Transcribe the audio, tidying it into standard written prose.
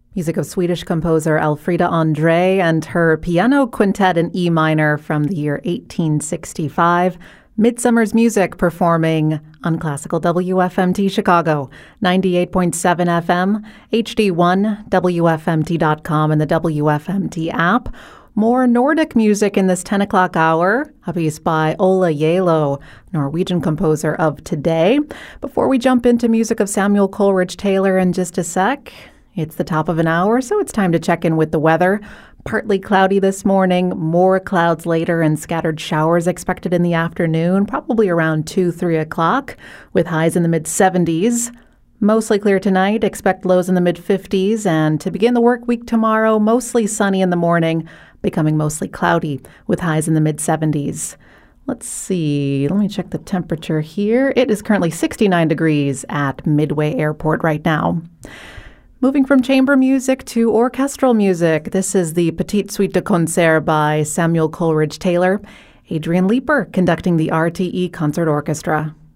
Music of Swedish composer Elfrida Andre and her piano quintet in E minor from the year 1865. Midsummer's Music performing on classical WFMT Chicago, 98.7 FM, HD1, WFMT.com, and the WFMT app. More Nordic music in this 10 o'clock hour, a piece by Ola Yalo, Norwegian composer of today. Before we jump into music of Samuel Coleridge Taylor in just a sec, it's the top of an hour, so it's time to check in with the weather. Partly cloudy this morning, more clouds later, and scattered showers expected in the afternoon, probably around 2, 3 o'clock, with highs in the mid-70s. Mostly clear tonight, expect lows in the mid-50s, and to begin the work week tomorrow, mostly sunny in the morning, becoming mostly cloudy, with highs in the mid-70s. Let's see, let me check the temperature here. It is currently 69 degrees at Midway Airport right now. Moving from chamber music to orchestral music, this is the Petite Suite de Concert by Samuel Coleridge Taylor. Adrian Leeper conducting the RTE Concert Orchestra.